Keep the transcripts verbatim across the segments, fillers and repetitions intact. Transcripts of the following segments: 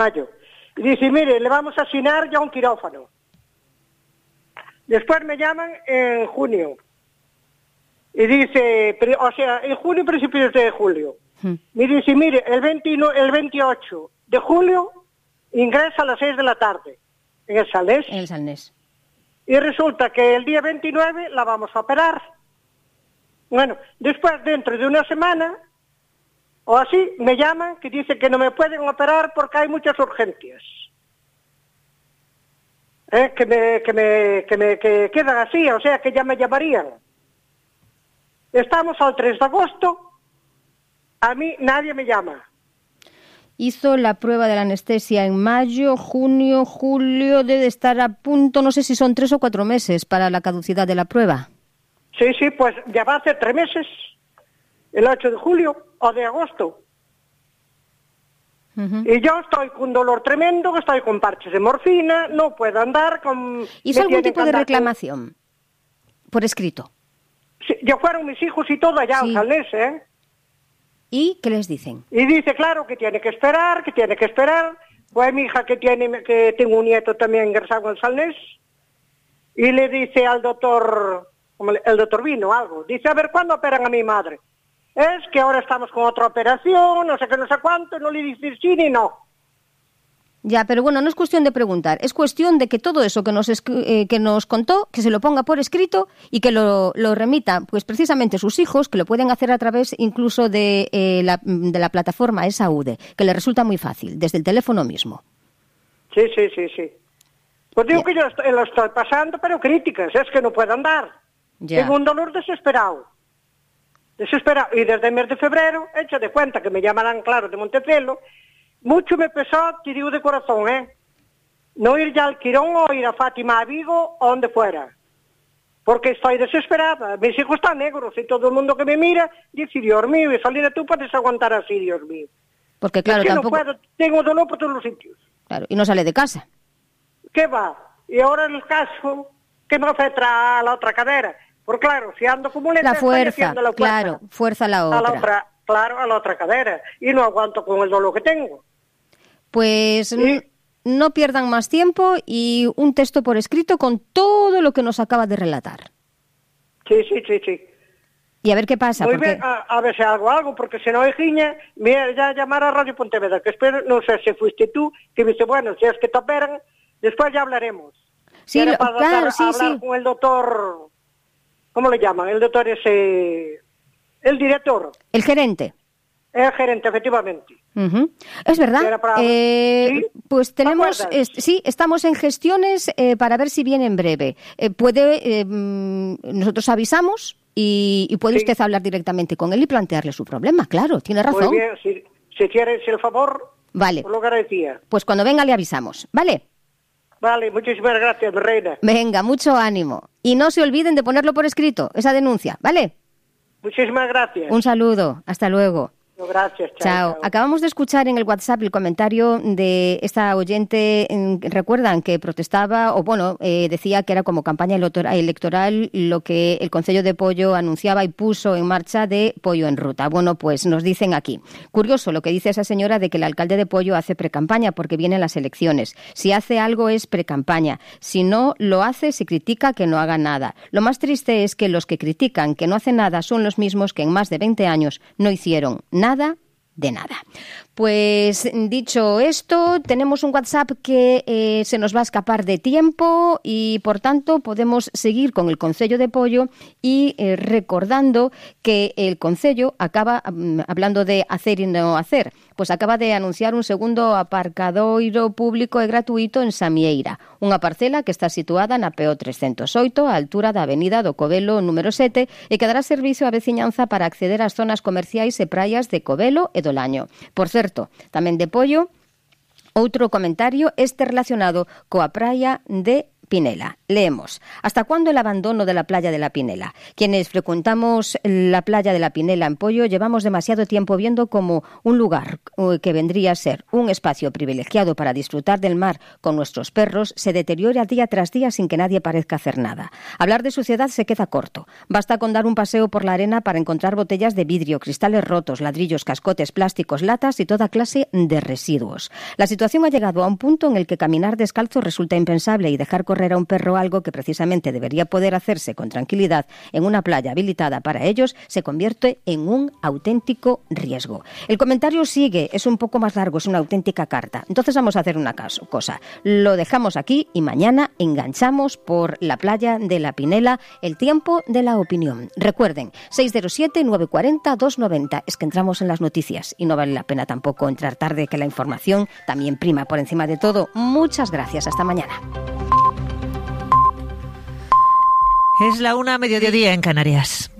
mayo. Y dice, mire, le vamos a asignar ya un quirófano. Después me llaman en junio. Y dice, o sea, en junio, principios de julio. Hmm. Me dice, mire, el, veintinueve, el veintiocho de julio ingresa a las seis de la tarde en el Salnés. En el Salnés. Y resulta que el día veintinueve la vamos a operar. Bueno, después, dentro de una semana, o así, me llaman que dice que no me pueden operar porque hay muchas urgencias. ¿Eh? Que me, que me, que me que quedan así, o sea, que ya me llamarían. Estamos al tres de agosto, a mí nadie me llama. Hizo la prueba de la anestesia en mayo, junio, julio, debe estar a punto, no sé si son tres o cuatro meses para la caducidad de la prueba. Sí, sí, pues ya va a hacer tres meses, el ocho de julio o de agosto. Uh-huh. Y yo estoy con un dolor tremendo, estoy con parches de morfina, no puedo andar con... ¿Hizo algún tipo de reclamación con... por escrito? Sí, ya fueron mis hijos y todo allá, sí. Al Salnés, ¿eh? ¿Y qué les dicen? Y dice, claro, que tiene que esperar, que tiene que esperar. Pues mi hija que tiene, que tengo un nieto también ingresado en Salnés, y le dice al doctor, el doctor vino algo, dice, a ver, ¿cuándo operan a mi madre? Es que ahora estamos con otra operación, no sé qué, no sé cuánto, no le dice sí ni no. Ya, pero bueno, no es cuestión de preguntar, es cuestión de que todo eso que nos eh, que nos contó, que se lo ponga por escrito y que lo, lo remita, pues precisamente sus hijos, que lo pueden hacer a través incluso de, eh, la, de la plataforma esa U D E, que le resulta muy fácil, desde el teléfono mismo. Sí, sí, sí, sí. Pues digo ya. que yo estoy, lo estoy pasando, pero críticas, es que no puedo andar. Ya. Tengo un dolor desesperado. Desesperado. Y desde el mes de febrero, hecho de cuenta que me llamarán, claro, de Montecelo. Mucho me pesó, te digo de corazón, ¿eh? No ir ya al Quirón o ir a Fátima, a Vigo, o donde fuera. Porque estoy desesperada. Mis hijos están negros y todo el mundo que me mira dice, Dios mío, y Salina, tú puedes aguantar así, Dios mío. Porque claro, es que tampoco... no puedo, tengo dolor por todos los sitios. Claro, y no sale de casa. ¿Qué va? Y ahora el caso que me afecta a la otra cadera. Porque claro, si ando como lenta, la fuerza, la claro, fuerza a la otra. A la otra. Claro, a la otra cadera. Y no aguanto con el dolor que tengo. Pues ¿Sí? no pierdan más tiempo y un texto por escrito con todo lo que nos acaba de relatar. Sí, sí, sí, sí. Y a ver qué pasa. Muy porque... bien, a, a ver si hago algo, porque si no hay giña, mira, ya llamar a Radio Pontevedra, que espero, no sé si fuiste tú, que me dice, bueno, si es que te operan, después ya hablaremos. Sí, lo, para claro, dar, sí, hablar sí. con el doctor, ¿cómo le llaman? El doctor ese, el director. El gerente. El gerente, efectivamente. Uh-huh. Es verdad. Para... Eh, ¿Sí? Pues tenemos, es, sí, estamos en gestiones eh, para ver si viene en breve. Eh, puede, eh, nosotros avisamos y, y puede sí. usted hablar directamente con él y plantearle su problema. Claro, tiene razón. Muy bien, si, si quiere, si el favor, vale. Pues lo agradecía. Pues cuando venga le avisamos, ¿vale? Vale, muchísimas gracias, mi reina. Venga, mucho ánimo. Y no se olviden de ponerlo por escrito, esa denuncia, ¿vale? Muchísimas gracias. Un saludo, hasta luego. Gracias, chao, chao. chao. Acabamos de escuchar en el WhatsApp el comentario de esta oyente, recuerdan que protestaba, o bueno, eh, decía que era como campaña electoral lo que el Concello de Pollo anunciaba y puso en marcha de Pollo en Ruta. Bueno, pues nos dicen aquí, curioso lo que dice esa señora de que el alcalde de Pollo hace precampaña porque vienen las elecciones. Si hace algo es precampaña, si no lo hace se critica que no haga nada. Lo más triste es que los que critican que no hace nada son los mismos que en más de veinte años no hicieron nada. Nada de nada. Pues dicho esto, tenemos un WhatsApp que eh, se nos va a escapar de tiempo y por tanto podemos seguir con el Concello de Pollo y eh, recordando que el Concello acaba, um, hablando de hacer y no hacer, pues acaba de anunciar un segundo aparcadoiro público e gratuito en Samieira, unha parcela que está situada na P O trescentos oito, a altura da avenida do Covelo número sete, e que dará servicio á veciñanza para acceder ás zonas comerciais e praias de Covelo e do Laño. Por certo, tamén de Pollo, outro comentario este relacionado coa praia de Pinela. Leemos: ¿hasta cuándo el abandono de la playa de la Pinela? Quienes frecuentamos la playa de la Pinela en Poio llevamos demasiado tiempo viendo como un lugar que vendría a ser un espacio privilegiado para disfrutar del mar con nuestros perros se deteriora día tras día sin que nadie parezca hacer nada. Hablar de suciedad se queda corto. Basta con dar un paseo por la arena para encontrar botellas de vidrio, cristales rotos, ladrillos, cascotes, plásticos, latas y toda clase de residuos. La situación ha llegado a un punto en el que caminar descalzo resulta impensable y dejar correr a un perro, algo que precisamente debería poder hacerse con tranquilidad en una playa habilitada para ellos, se convierte en un auténtico riesgo. El comentario sigue, es un poco más largo, es una auténtica carta. Entonces vamos a hacer una cosa. Lo dejamos aquí y mañana enganchamos por la playa de la Pinela, el tiempo de la opinión. Recuerden, seis cero siete, nueve cuatro cero, dos nueve cero. Es que entramos en las noticias y no vale la pena tampoco entrar tarde, que la información también prima por encima de todo. Muchas gracias. Hasta mañana. Es la una, mediodía en Canarias.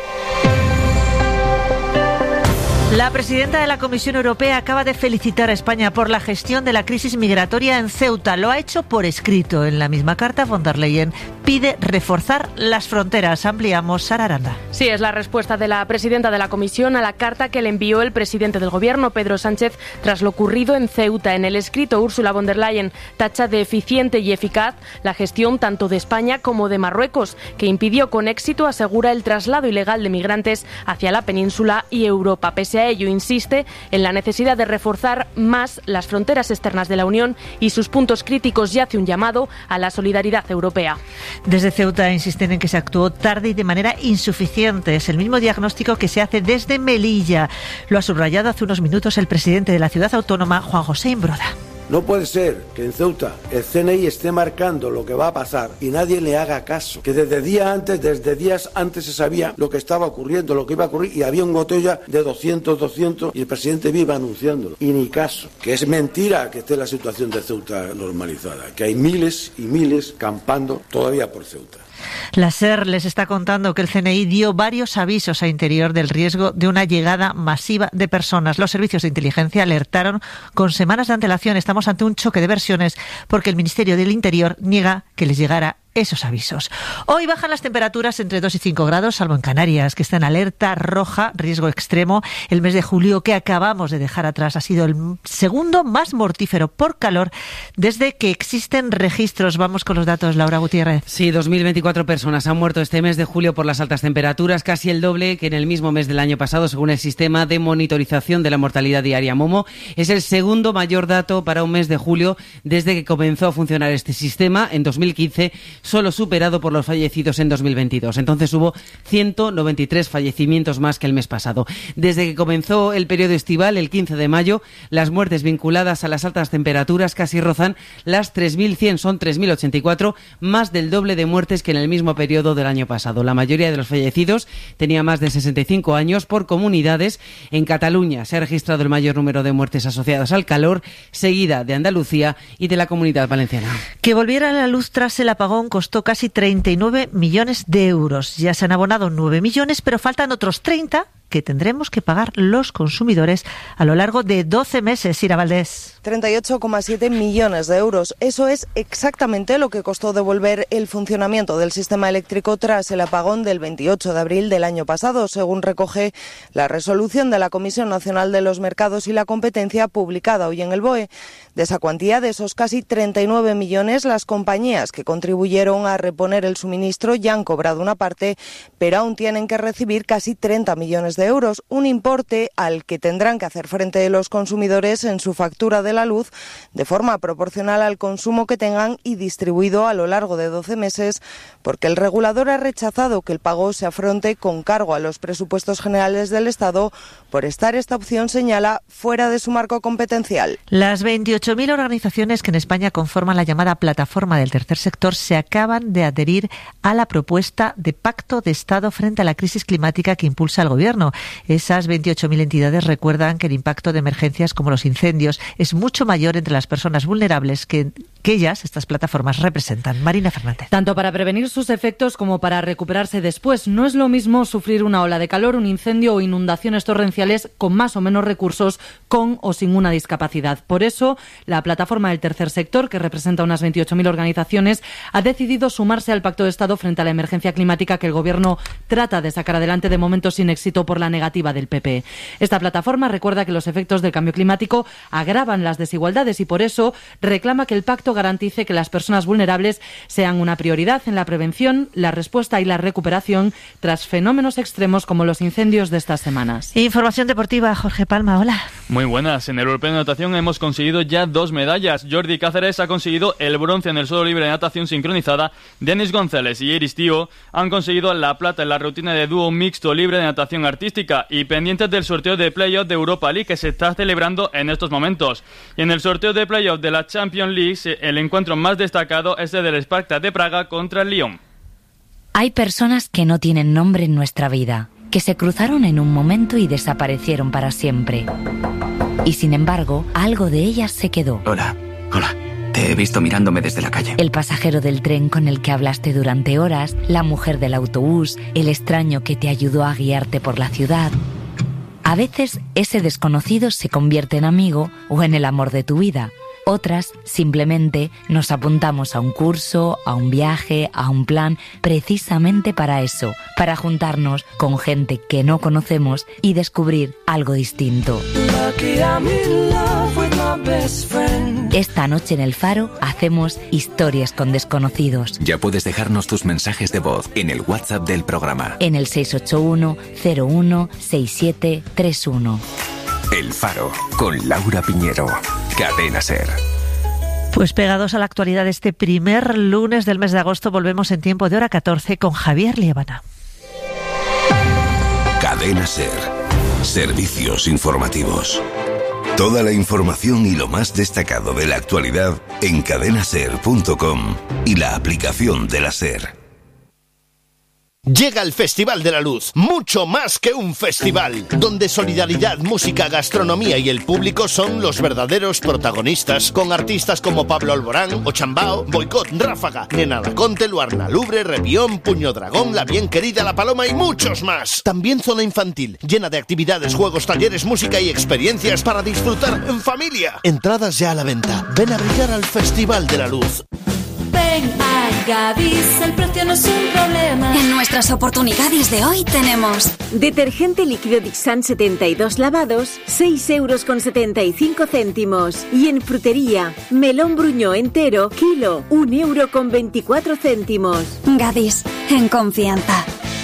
La presidenta de la Comisión Europea acaba de felicitar a España por la gestión de la crisis migratoria en Ceuta. Lo ha hecho por escrito. En la misma carta, von der Leyen pide reforzar las fronteras. Ampliamos, Sara Aranda. Sí, es la respuesta de la presidenta de la Comisión a la carta que le envió el presidente del Gobierno, Pedro Sánchez, tras lo ocurrido en Ceuta. En el escrito, Ursula von der Leyen tacha de eficiente y eficaz la gestión tanto de España como de Marruecos, que impidió con éxito, asegura, el traslado ilegal de migrantes hacia la península y Europa. Pese a ello, insiste en la necesidad de reforzar más las fronteras externas de la Unión y sus puntos críticos, y hace un llamado a la solidaridad europea. Desde Ceuta insisten en que se actuó tarde y de manera insuficiente. Es el mismo diagnóstico que se hace desde Melilla. Lo ha subrayado hace unos minutos el presidente de la ciudad autónoma, Juan José Imbroda. No puede ser que en Ceuta el C N I esté marcando lo que va a pasar y nadie le haga caso. Que desde días antes, desde días antes se sabía lo que estaba ocurriendo, lo que iba a ocurrir, y había un gotella de doscientos, doscientos y el presidente viva anunciándolo. Y ni caso. Que es mentira que esté la situación de Ceuta normalizada. Que hay miles y miles campando todavía por Ceuta. La SER les está contando que el C N I dio varios avisos a Interior del riesgo de una llegada masiva de personas. Los servicios de inteligencia alertaron con semanas de antelación. Estamos ante un choque de versiones porque el Ministerio del Interior niega que les llegara esos avisos. Hoy bajan las temperaturas entre dos y cinco grados, salvo en Canarias, que está en alerta roja, riesgo extremo. El mes de julio que acabamos de dejar atrás ha sido el segundo más mortífero por calor desde que existen registros. Vamos con los datos, Laura Gutiérrez. Sí, dos mil veinticuatro personas han muerto este mes de julio por las altas temperaturas, casi el doble que en el mismo mes del año pasado, según el sistema de monitorización de la mortalidad diaria Momo. Es el segundo mayor dato para un mes de julio desde que comenzó a funcionar este sistema en dos mil quince, solo superado por los fallecidos en dos mil veintidós. Entonces hubo ciento noventa y tres fallecimientos más que el mes pasado. Desde que comenzó el periodo estival, el quince de mayo, las muertes vinculadas a las altas temperaturas casi rozan las tres mil cien, son tres mil ochenta y cuatro, más del doble de muertes que en el mismo periodo del año pasado. La mayoría de los fallecidos tenía más de sesenta y cinco años. Por comunidades, en Cataluña se ha registrado el mayor número de muertes asociadas al calor, seguida de Andalucía y de la Comunidad Valenciana. Que volviera a la luz tras el apagón costó casi treinta y nueve millones de euros. Ya se han abonado nueve millones, pero faltan otros treinta que tendremos que pagar los consumidores a lo largo de doce meses. Ira Valdés. treinta y ocho coma siete millones de euros. Eso es exactamente lo que costó devolver el funcionamiento del sistema eléctrico tras el apagón del veintiocho de abril del año pasado, según recoge la resolución de la Comisión Nacional de los Mercados y la Competencia publicada hoy en el B O E. De esa cuantía, de esos casi treinta y nueve millones, las compañías que contribuyeron a reponer el suministro ya han cobrado una parte, pero aún tienen que recibir casi treinta millones de euros, un importe al que tendrán que hacer frente los consumidores en su factura de la luz de forma proporcional al consumo que tengan y distribuido a lo largo de doce meses, porque el regulador ha rechazado que el pago se afronte con cargo a los presupuestos generales del Estado por estar esta opción, señala, fuera de su marco competencial. Las veintiocho mil organizaciones que en España conforman la llamada plataforma del tercer sector se acaban de adherir a la propuesta de pacto de Estado frente a la crisis climática que impulsa el Gobierno. Esas veintiocho mil entidades recuerdan que el impacto de emergencias como los incendios es mucho mayor entre las personas vulnerables que que ellas, estas plataformas, representan. Marina Fernández. Tanto para prevenir sus efectos como para recuperarse después. No es lo mismo sufrir una ola de calor, un incendio o inundaciones torrenciales con más o menos recursos, con o sin una discapacidad. Por eso, la plataforma del tercer sector, que representa unas veintiocho mil organizaciones, ha decidido sumarse al Pacto de Estado frente a la emergencia climática que el Gobierno trata de sacar adelante, de momento sin éxito por la negativa del P P. Esta plataforma recuerda que los efectos del cambio climático agravan las desigualdades y por eso reclama que el pacto garantice que las personas vulnerables sean una prioridad en la prevención, la respuesta y la recuperación tras fenómenos extremos como los incendios de estas semanas. Información deportiva, Jorge Palma, hola. Muy buenas. En el Europeo de Natación hemos conseguido ya dos medallas. Jordi Cáceres ha conseguido el bronce en el suelo libre de natación sincronizada. Denis González y Iris Tío han conseguido la plata en la rutina de dúo mixto libre de natación artística y pendientes del sorteo de playoff de Europa League que se está celebrando en estos momentos. Y en el sorteo de playoff de la Champions League, el encuentro más destacado es el del Spartak de Praga contra el Lyon. Hay personas que no tienen nombre en nuestra vida, que se cruzaron en un momento y desaparecieron para siempre. Y sin embargo, algo de ellas se quedó. Hola, hola. Te he visto mirándome desde la calle. El pasajero del tren con el que hablaste durante horas, la mujer del autobús, el extraño que te ayudó a guiarte por la ciudad. A veces, ese desconocido se convierte en amigo o en el amor de tu vida. Otras, simplemente, nos apuntamos a un curso, a un viaje, a un plan, precisamente para eso, para juntarnos con gente que no conocemos y descubrir algo distinto. Esta noche en El Faro hacemos historias con desconocidos. Ya puedes dejarnos tus mensajes de voz en el WhatsApp del programa. En el seis ocho uno cero uno seis siete tres uno. El Faro, con Laura Piñero. Cadena SER. Pues pegados a la actualidad de este primer lunes del mes de agosto, volvemos en tiempo de hora catorce con Javier Liébana. Cadena SER. Servicios informativos. Toda la información y lo más destacado de la actualidad en cadena ser punto com y la aplicación de la SER. Llega el Festival de la Luz, mucho más que un festival, donde solidaridad, música, gastronomía y el público son los verdaderos protagonistas, con artistas como Pablo Alborán, Ochambao, Boicot, Ráfaga, Nena Laconte, Luarna Lubre, Rebión, Puño Dragón, La Bien Querida, La Paloma y muchos más. También zona infantil, llena de actividades, juegos, talleres, música y experiencias para disfrutar en familia. Entradas ya a la venta. Ven a brillar al Festival de la Luz. Ven a Gadis, el precio no es un problema. En nuestras oportunidades de hoy tenemos detergente líquido Dixan setenta y dos lavados, seis euros con setenta y cinco céntimos. Y en frutería, melón bruñó entero, kilo, un euro con veinticuatro céntimos. Gadis, en confianza.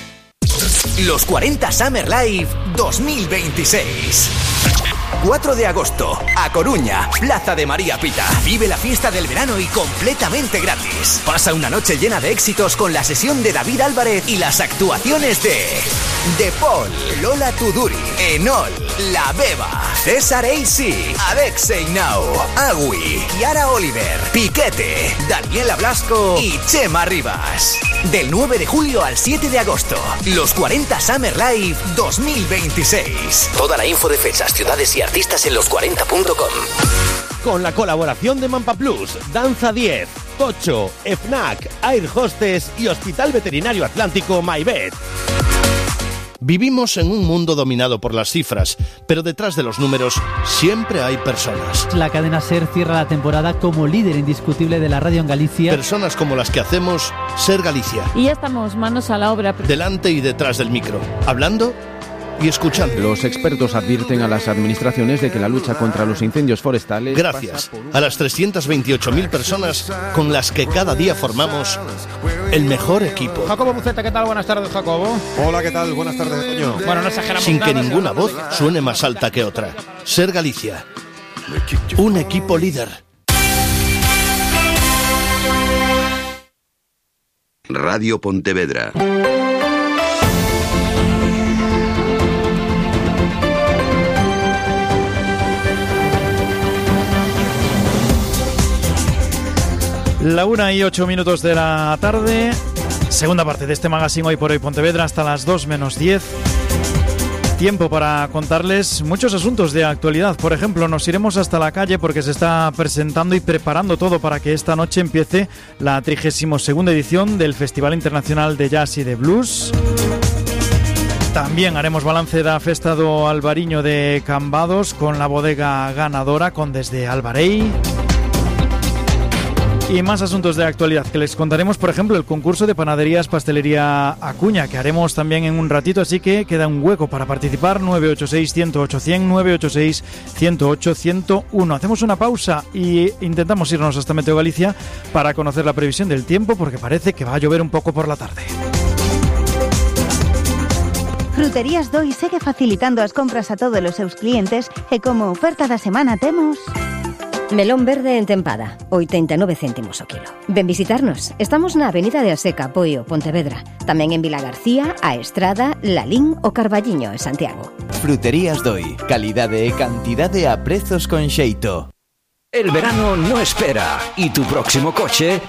Los cuarenta Summer Live dos mil veintiséis. cuatro de agosto, A Coruña, Plaza de María Pita. Vive la fiesta del verano y completamente gratis. Pasa una noche llena de éxitos con la sesión de David Álvarez y las actuaciones de De Paul, Lola Tuduri, Enol, La Beba, César A C, Alexei Now, Agui, Kiara Oliver, Piquete, Daniela Blasco y Chema Rivas. Del nueve de julio al siete de agosto, los cuarenta Summer Live dos mil veintiséis. Toda la info de fechas, ciudades y artistas en los cuarenta punto com. Con la colaboración de Mampa Plus, Danza diez, Tocho, FNAC, Air Hostess y Hospital Veterinario Atlántico MyVet. Vivimos en un mundo dominado por las cifras, pero detrás de los números siempre hay personas. La cadena SER cierra la temporada como líder indiscutible de la radio en Galicia. Personas como las que hacemos Ser Galicia. Y ya estamos manos a la obra. Delante y detrás del micro, hablando y escuchando. Los expertos advierten a las administraciones de que la lucha contra los incendios forestales... Gracias a las trescientas veintiocho mil personas con las que cada día formamos el mejor equipo. Jacobo Buceta, ¿qué tal? Buenas tardes, Jacobo. Hola, ¿qué tal? Buenas tardes, Toño. Bueno, no exageramos Sin nada, que ninguna voz suene más alta que otra. Ser Galicia. Un equipo líder. Radio Pontevedra. La una y ocho minutos de la tarde. Segunda parte de este magazine Hoy por Hoy Pontevedra hasta las dos menos diez. Tiempo para contarles muchos asuntos de actualidad. Por ejemplo, nos iremos hasta la calle porque se está presentando y preparando todo para que esta noche empiece la trigésima segunda edición del Festival Internacional de Jazz y de Blues. También haremos balance da Festa do Albariño de Cambados con la bodega ganadora Condes de Albarei. Y más asuntos de actualidad que les contaremos, por ejemplo, el concurso de panaderías Pastelería Acuña, que haremos también en un ratito, así que queda un hueco para participar. Nueve ocho seis, uno cero ocho, cien, nueve ocho seis, uno cero ocho, ciento uno. Hacemos una pausa y intentamos irnos hasta Meteo Galicia para conocer la previsión del tiempo, porque parece que va a llover un poco por la tarde. Fruterías Doi segue facilitando as compras a todos os seus clientes e como oferta da semana temos... Melón verde en tempada, oitenta e nove céntimos o kilo. Ven visitarnos. Estamos na Avenida de Aseca, Poio, Pontevedra. Tamén en Vila García, A Estrada, Lalín o Carballiño, en Santiago. Fruterías Doi. Calidade e cantidade a prezos con xeito. El verano no espera y tu próximo coche